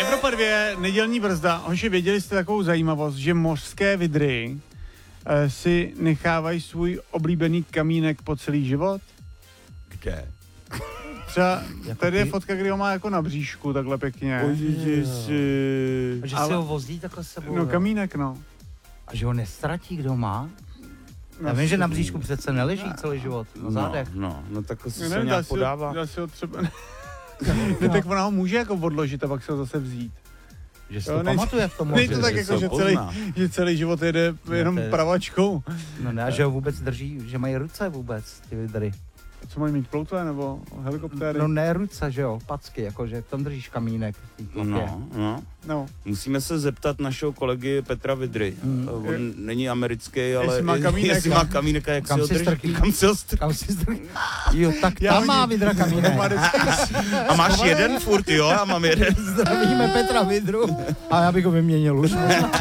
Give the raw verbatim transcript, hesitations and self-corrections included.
Evropa dvě, nedělní brzda. Hoši, věděli jste takovou zajímavost, že mořské vidry eh, si nechávají svůj oblíbený kamínek po celý život? Kde? Třeba Jako tady je ty? fotka, kdy ho má jako na bříšku, takhle pěkně. Ožiži. A že Ale- si ho vozí takhle s sebou. No jo? kamínek, no. A že ho nestratí, kdo má? no Já vím, že na bříšku přece neleží celý život, na No, zádech. no, no tak to si Já se nevím, dá nějak si, ho, podává. dá si ho třeba... Ne, tak ona ho může jako odložit a pak se ho zase vzít. Že si Jo, to nej- pamatuje v tom Není moři. to tak že jako, se že ho celý, pozná. že celý život jede jenom to je- pravačkou. No ne, a že ho vůbec drží, že mají ruce vůbec, ty vidry. Co mají mít ploutve nebo helikoptéry? No ne ruce, že jo, packy, jakože v tom držíš kamínek. v té plotě. No, no. no. Musíme se zeptat našeho kolegy Petra Vidry. Mm. On není americký, ale Jestli má kamínek, jestli no. má kamínek a jak Kam si ho si drží. strký? Kam si ho strký? Kam si zdrž... Jo, tak Já tam má hodím- vidra kamínek. Má vždycky- A máš jeden furt, jo? Já mám jeden. Zdravíme Petra Vidru. A já bych ho vyměnil už.